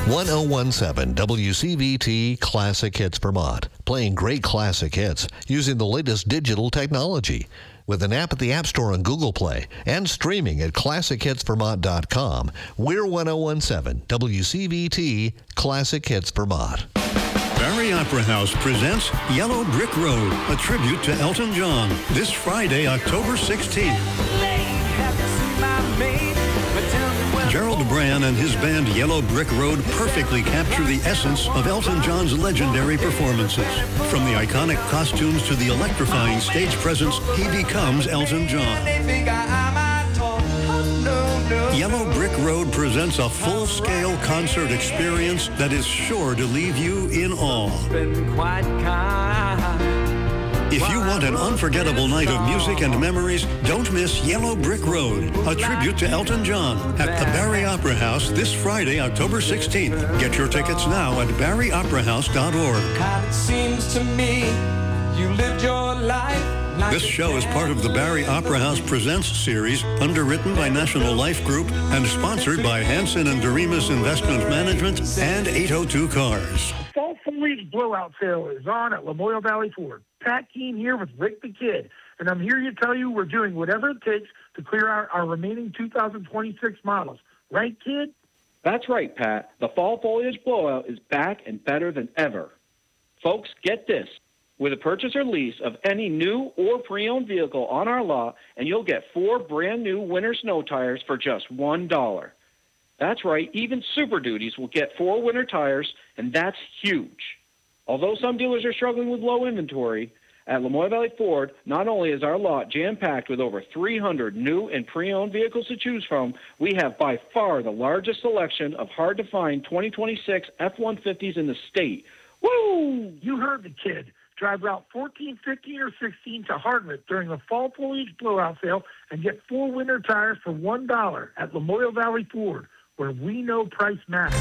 1017 WCVT Classic Hits Vermont. Playing great classic hits using the latest digital technology. With an app at the App Store and Google Play and streaming at ClassicHitsVermont.com, we're 1017 WCVT Classic Hits Vermont. Barry Opera House presents Yellow Brick Road, a tribute to Elton John, this Friday, October 16th. Gerald Brand and his band Yellow Brick Road perfectly capture the essence of Elton John's legendary performances. From the iconic costumes to the electrifying stage presence, he becomes Elton John. Yellow Brick Road presents a full-scale concert experience that is sure to leave you in awe. If you want an unforgettable night of music and memories, don't miss Yellow Brick Road, a tribute to Elton John at the Barry Opera House this Friday, October 16th. Get your tickets now at barryoperahouse.org. It seems to me you lived your life. This show is part of the Barry Opera House Presents series, underwritten by National Life Group and sponsored by Hanson and Doremus Investment Management and 802 Cars. Fall foliage blowout sale is on at Lamoille Valley Ford. Pat Keene here with Rick the Kid, and I'm here to tell you we're doing whatever it takes to clear out our remaining 2026 models. Right, kid? That's right, Pat. The fall foliage blowout is back and better than ever. Folks, get this. With a purchase or lease of any new or pre-owned vehicle on our lot, and you'll get 4 brand new winter snow tires for just $1. That's right, even Super Duties will get 4 winter tires, and that's huge. Although some dealers are struggling with low inventory, at Lamoille Valley Ford, not only is our lot jam-packed with over 300 new and pre-owned vehicles to choose from, we have by far the largest selection of hard-to-find 2026 F-150s in the state. Woo! You heard the kid. Drive Route 14, 15, or 16 to Hardwick during the fall foliage blowout sale and get 4 winter tires for $1 at Lamoille Valley Ford, where we know price matters.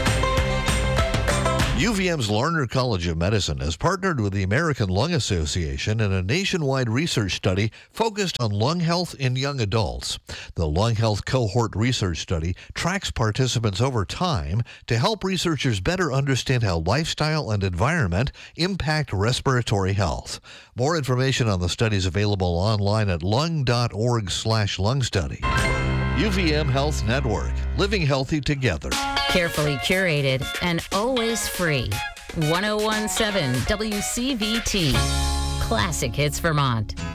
UVM's Larner College of Medicine has partnered with the American Lung Association in a nationwide research study focused on lung health in young adults. The Lung Health Cohort Research Study tracks participants over time to help researchers better understand how lifestyle and environment impact respiratory health. More information on the study is available online at lung.org/lung study. UVM Health Network, living healthy together. Carefully curated and always free. 1017 WCVT. Classic Hits Vermont.